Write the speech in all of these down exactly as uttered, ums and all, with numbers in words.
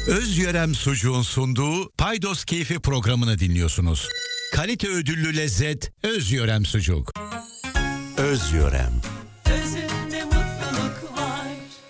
Özyörem Sucuğun sunduğu Paydos Keyfi programını dinliyorsunuz. Kalite ödüllü lezzet Özyörem Sucuk. Özyörem. Özünde mutluluk var.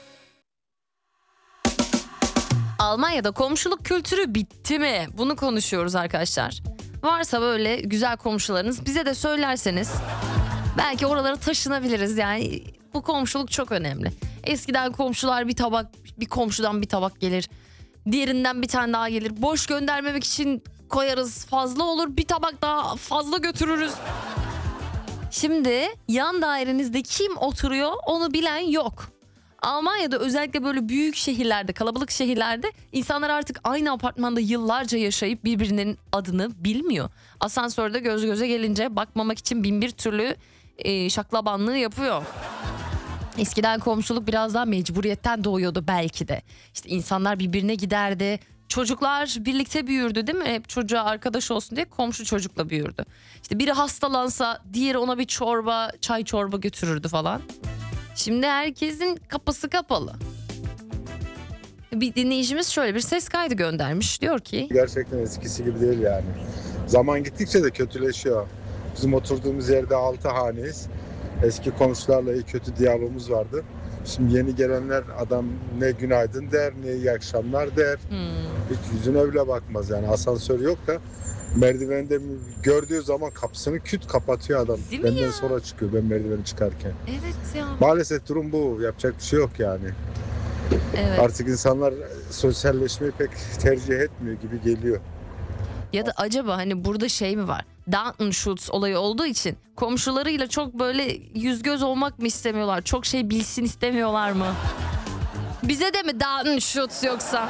Almanya'da komşuluk kültürü bitti mi? Bunu konuşuyoruz arkadaşlar. Varsa böyle güzel komşularınız bize de söylerseniz belki oralara taşınabiliriz. Yani bu komşuluk çok önemli. Eskiden komşular bir tabak, bir komşudan bir tabak gelir. Diğerinden bir tane daha gelir. Boş göndermemek için koyarız. Fazla olur, bir tabak daha fazla götürürüz. Şimdi yan dairenizde kim oturuyor onu bilen yok. Almanya'da özellikle böyle büyük şehirlerde, kalabalık şehirlerde insanlar artık aynı apartmanda yıllarca yaşayıp birbirinin adını bilmiyor. Asansörde göz göze gelince bakmamak için bin bir türlü e, şaklabanlığı yapıyor. Eskiden komşuluk biraz daha mecburiyetten doğuyordu belki de. İşte insanlar birbirine giderdi. Çocuklar birlikte büyürdü değil mi? Hep çocuğa arkadaş olsun diye komşu çocukla büyürdü. İşte biri hastalansa diğeri ona bir çorba, çay çorba götürürdü falan. Şimdi herkesin kapısı kapalı. Bir dinleyicimiz şöyle bir ses kaydı göndermiş. Diyor ki... Gerçekten eskisi gibi değil yani. Zaman gittikçe de kötüleşiyor. Bizim oturduğumuz yerde altı haneyiz. Eski komşularla iyi kötü diyalogumuz vardı. Şimdi yeni gelenler adam ne günaydın der, ne iyi akşamlar der. Hmm. Hiç yüzüne bile bakmaz yani. Asansör yok da merdivende gördüğü zaman kapısını küt kapatıyor adam. Değil mi Benden ya? sonra çıkıyor ben merdiveni çıkarken. Evet ya. Maalesef durum bu. Yapacak bir şey yok yani. Evet. Artık insanlar sosyalleşmeyi pek tercih etmiyor gibi geliyor. Ya da acaba hani burada şey mi var? Datenschutz olayı olduğu için komşularıyla çok böyle yüz göz olmak mı istemiyorlar? Çok şey bilsin istemiyorlar mı? Bize de mi Datenschutz yoksa?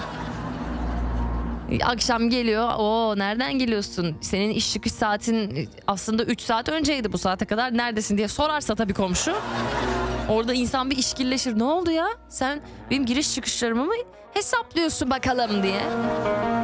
Akşam geliyor. Oo, nereden geliyorsun? Senin iş çıkış saatin aslında üç saat önceydi, bu saate kadar neredesin diye sorarsa tabii komşu. Orada insan bir işkilleşir. Ne oldu ya? Sen benim giriş çıkışlarımı mı hesaplıyorsun bakalım diye.